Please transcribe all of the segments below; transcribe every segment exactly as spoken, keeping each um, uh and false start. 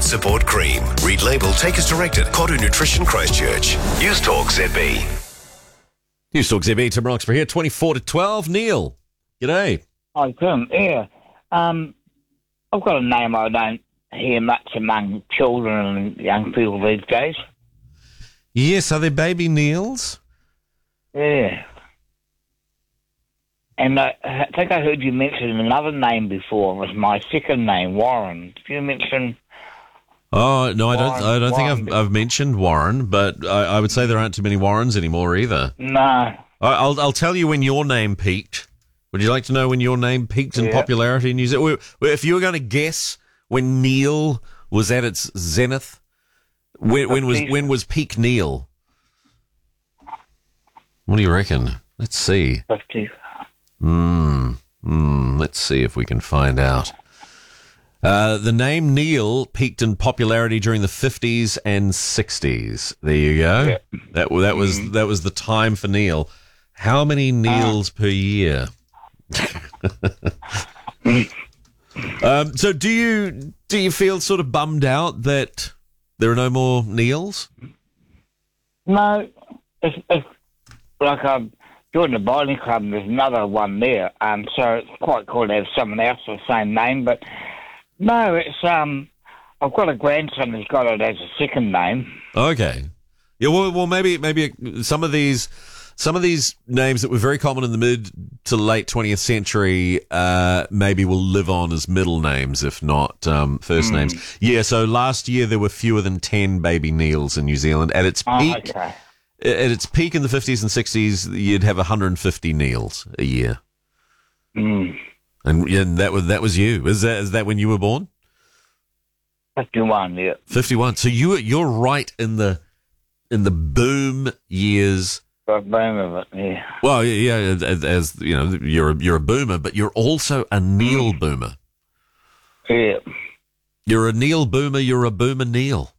Support Cream. Read label, take as directed. Cotto Nutrition Christchurch. News Talk Z B. News Talk Z B, Tim Roxburgh here, twenty-four to twelve. Neil, g'day. Hi, Tim. Yeah. Um, I've got a name I don't hear much among children and young people these days. Yes, are they baby Neils? Yeah. And I, I think I heard you mention another name before. It was my second name, Warren. Did you mention... Oh, no, I don't Warren, I don't Warren. think I've, I've mentioned Warren, but I, I would say there aren't too many Warrens anymore either. No. I, I'll, I'll tell you when your name peaked. Would you like to know when your name peaked in Yeah. popularity in New Zealand? Well, if you were going to guess when Neil was at its zenith, when, when was when was peak Neil? What do you reckon? Let's see. fifty. Hmm. Mm, let's see if we can find out. Uh, the name Neil peaked in popularity during the fifties and sixties. There you go. Yeah. That that was Mm-hmm. that was the time for Neil. How many Neils per year? um, so do you do you feel sort of bummed out that there are no more Neils? No. It's, it's like I'm joined the bowling club and there's another one there. Um, so it's quite cool to have someone else with the same name. But no, it's... um. I've got a grandson who's got it as a second name. Okay. Yeah. Well, well, maybe maybe some of these some of these names that were very common in the mid to late twentieth century uh, maybe will live on as middle names, if not um, first Mm. names. Yeah. So last year there were fewer than ten baby Neils in New Zealand. At its Oh, peak, okay. at its peak in the fifties and sixties, you'd have one hundred fifty Neils a year, Mm. and, and that was that was you. Is that is that when you were born? fifty-one, yeah. fifty-one. So you you're right in the in the boom years. Got boom of it, yeah. Well, yeah, yeah, as, as you know, you're a, you're a boomer, but you're also a Neil boomer. Yeah. You're a Neil boomer. You're a boomer Neil.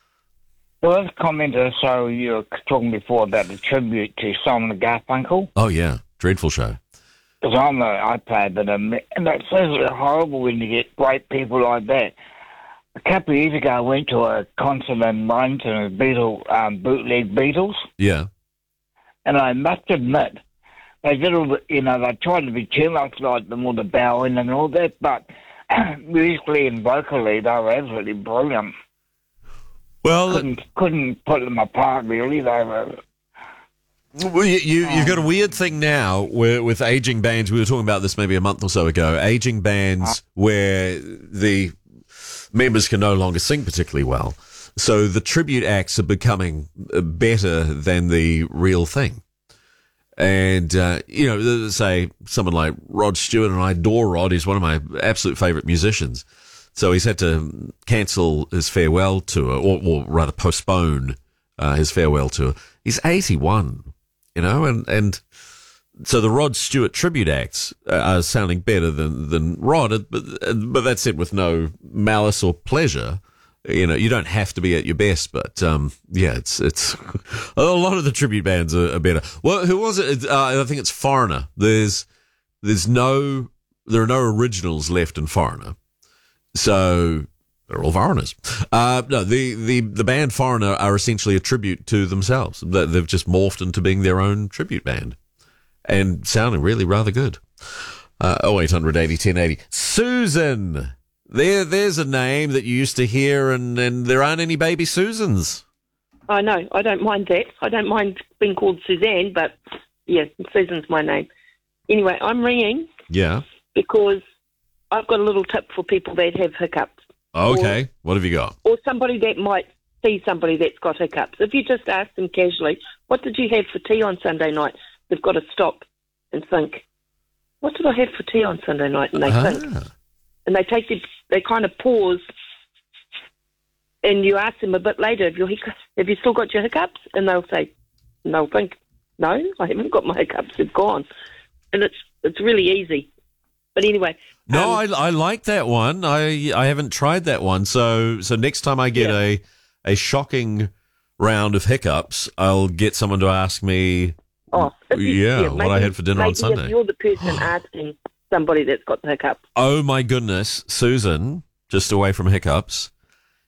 Well, this comment, uh, so you were talking before about the tribute to Simon and Garfunkel. Oh yeah, dreadful show. Because I'm a, I play a bit of, me- and that's so horrible when you get great people like that. A couple of years ago, I went to a concert in Wellington, the Beatle, um, bootleg Beatles, Yeah. and I must admit, they did all the, you know, they tried to be too much like them, all the bowing and all that, but musically and vocally, they were absolutely brilliant. Well, Couldn't, couldn't put them apart, really. They were... well, you, you you've got a weird thing now where with aging bands. We were talking about this maybe a month or so ago. Aging bands where the members can no longer sing particularly well. So the tribute acts are becoming better than the real thing. And, uh, you know, say someone like Rod Stewart, and I adore Rod. He's one of my absolute favourite musicians. So he's had to cancel his farewell tour, or, or rather postpone uh, his farewell tour. He's eighty-one, you know, and, and so the Rod Stewart tribute acts are sounding better than, than Rod, but, but that's it with no malice or pleasure. You know, you don't have to be at your best, but, um, yeah, it's, it's, a lot of the tribute bands are, are better. Well, who was it? Uh, I think it's Foreigner. There's, there's no, there are no originals left in Foreigner. So, they're all foreigners. Uh, no, the, the, the band Foreigner are essentially a tribute to themselves. They've just morphed into being their own tribute band. And sounding really rather good. Uh, oh eight hundred eighty ten eighty. Susan! There, there's a name that you used to hear, and, and there aren't any baby Susans. I know. I don't mind that. I don't mind being called Suzanne, but, yeah, Susan's my name. Anyway, I'm ringing Yeah. because I've got a little tip for people that have hiccups. Okay. What have you got? Or somebody that might see somebody that's got hiccups. If you just ask them casually, what did you have for tea on Sunday night? They've got to stop and think, what did I have for tea on Sunday night? And they Ah. think. And they take the, they kind of pause, and you ask them a bit later, have you, hic- have you still got your hiccups? And they'll say, and they'll think, no, I haven't got my hiccups, they've gone. And it's it's really easy. But anyway. No, um, I, I like that one. I I haven't tried that one. So so next time I get Yeah. a a shocking round of hiccups, I'll get someone to ask me, Oh, if you- yeah, what I maybe- had for dinner on maybe Sunday. If you're the person asking somebody that's got the hiccups. oh my goodness, Susan, just away from hiccups.